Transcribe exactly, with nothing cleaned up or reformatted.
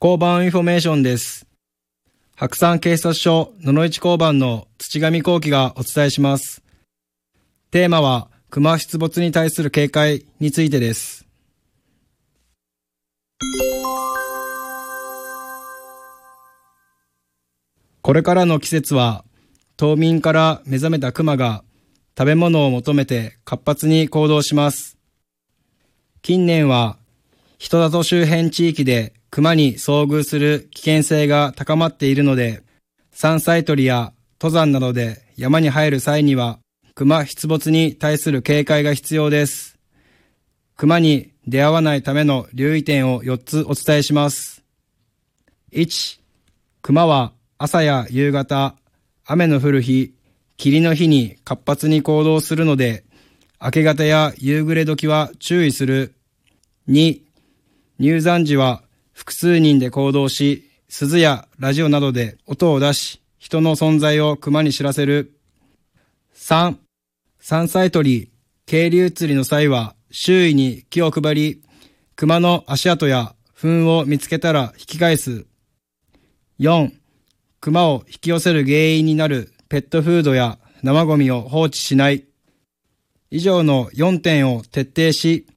交番インフォメーションです。白山警察署野々市交番の土上幸喜がお伝えします。テーマは熊出没に対する警戒についてです。これからの季節は冬眠から目覚めた熊が食べ物を求めて活発に行動します。近年は人里周辺地域で熊に遭遇する危険性が高まっているので、山菜採りや登山などで山に入る際には熊出没に対する警戒が必要です。熊に出会わないための留意点をよっつお伝えします。いち、熊は朝や夕方、雨の降る日、霧の日に活発に行動するので、明け方や夕暮れ時は注意する。に、入山時は複数人で行動し、鈴やラジオなどで音を出し、人の存在を熊に知らせる。さん、山菜採り、渓流釣りの際は周囲に気を配り、熊の足跡や糞を見つけたら引き返す。よん、熊を引き寄せる原因になるペットフードや生ゴミを放置しない。以上のよんてんを徹底し、